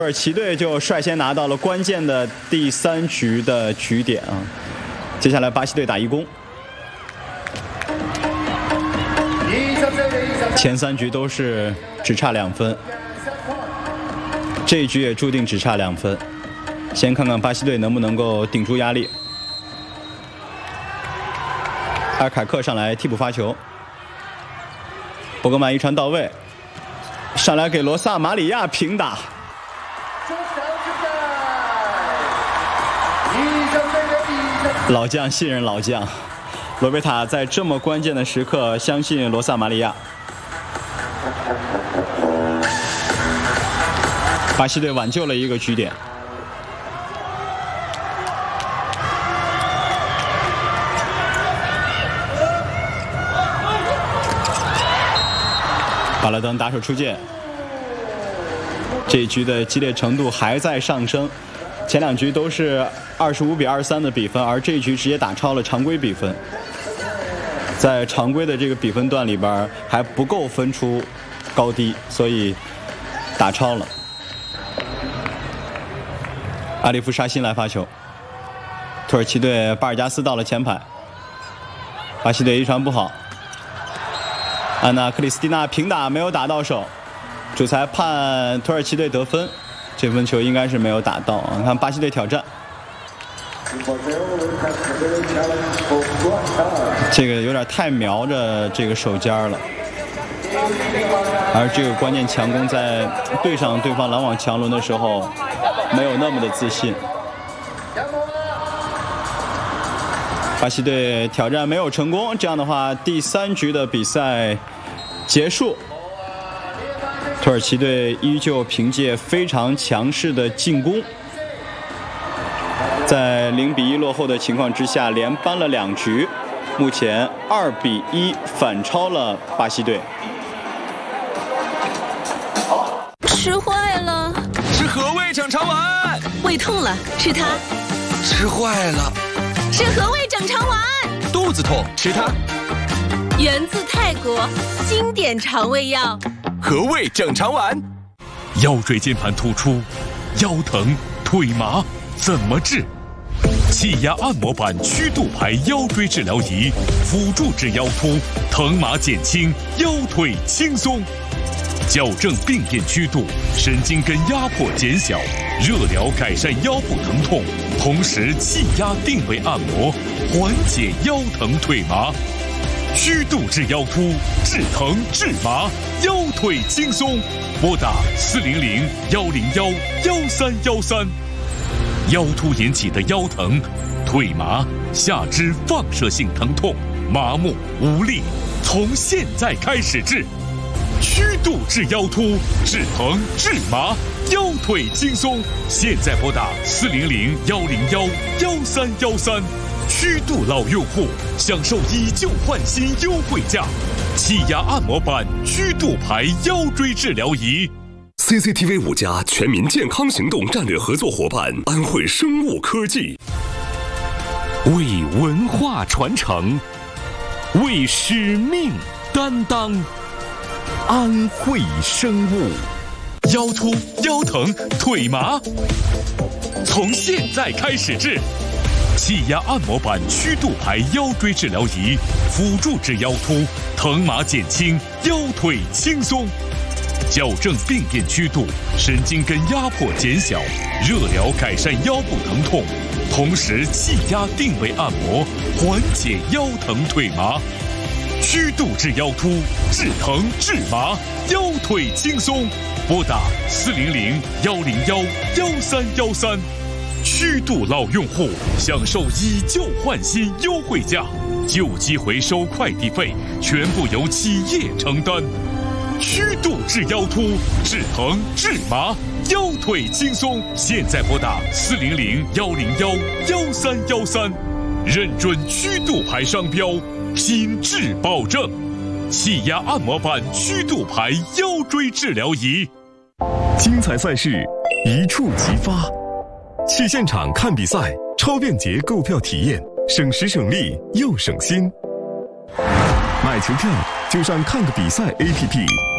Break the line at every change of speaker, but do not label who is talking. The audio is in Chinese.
土耳其队就率先拿到了关键的第3局的局点啊。接下来巴西队打一攻，前3局都是只差2分，这一局也注定只差2分。先看看巴西队能不能够顶住压力。阿尔凯克上来替补发球，博格曼一传到位，上来给罗萨马里亚平打。老将信任老将，罗贝塔在这么关键的时刻相信罗萨马里亚。巴西队挽救了一个局点。巴勒登打手出界，这一局的激烈程度还在上升。前2局都是25比23的比分，而这一局直接打超了常规比分。在常规的这个比分段里边还不够分出高低，所以打超了。阿里夫沙辛来发球，土耳其队巴尔加斯到了前排，巴西队一传不好，安娜克里斯蒂娜平打没有打到手，主裁判土耳其队得分。这分球应该是没有打到啊！看巴西队挑战，这个有点太瞄着这个手尖了，而这个关键强攻在对上对方拦网强轮的时候没有那么的自信。巴西队挑战没有成功，这样的话第3局的比赛结束。土耳其队依旧凭借非常强势的进攻，在0比1落后的情况之下，连扳了2局，目前2比1反超了巴西队。
吃坏了，
吃和味整肠丸。
胃痛了，吃它。
吃坏了，
吃和味整肠丸。
肚子痛，吃它。
源自泰国，经典肠胃药。
和味整肠丸。
腰椎间盘突出、腰疼、腿麻怎么治？气压按摩板曲度牌腰椎治疗仪，辅助治腰突，疼麻减轻，腰腿轻松，矫正病变曲度，神经根压迫减小，热疗改善腰部疼痛，同时气压定位按摩，缓解腰疼腿麻。曲度治腰突，治疼治麻，腰腿轻松。拨打400-101-1313。腰突引起的腰疼、腿麻、下肢放射性疼痛、麻木、无力，从现在开始治。曲度治腰突，治疼治麻，腰腿轻松。现在拨打400-101-1313。曲度老用户享受以旧换新优惠价，气压按摩板曲度牌腰椎治疗仪。
CCTV 5家全民健康行动战略合作伙伴安徽生物科技，
为文化传承，为使命担当。安徽生物，腰突、腰疼、腿麻，从现在开始治。气压按摩板曲度牌腰椎治疗仪，辅助治腰突，疼麻减轻，腰腿轻松，矫正病变曲度，神经根压迫减小，热疗改善腰部疼痛，同时气压定位按摩，缓解腰疼腿麻。曲度治腰突，治疼治麻，腰腿轻松。拨打400-101-1313。曲度老用户享受以旧换新优惠价，旧机回收快递费全部由企业承担。曲度治腰突，治疼治麻，腰腿轻松。现在拨打400-101-1313，认准曲度牌商标，品质保证。气压按摩板曲度牌腰椎治疗仪，
精彩赛事一触即发。去现场看比赛，超便捷购票体验，省时省力又省心。买球票就上看个比赛 APP。